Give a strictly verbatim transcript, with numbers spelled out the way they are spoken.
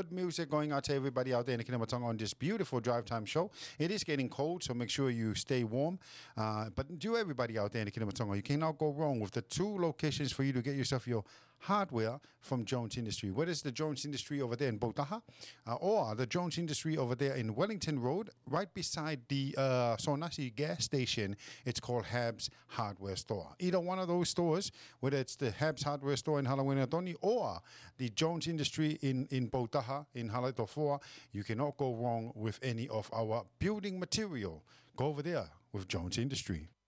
good music going out to everybody out there in Kinabatonga on this beautiful drive time show. It is getting cold, so make sure you stay warm. Uh, but to everybody out there in Kinabatonga, you cannot go wrong with the two locations for you to get yourself your hardware from Jones Industry. Whether it's the Jones Industry over there in Botaha uh, or the Jones Industry over there in Wellington Road, right beside the uh, Sonasi gas station, it's called Habs Hardware Store. Either one of those stores, whether it's the Habs Hardware Store in Halawinatoni or the Jones Industry in, in Botaha, in Halatofoa, you cannot go wrong with any of our building material. Go over there with Jones Industry.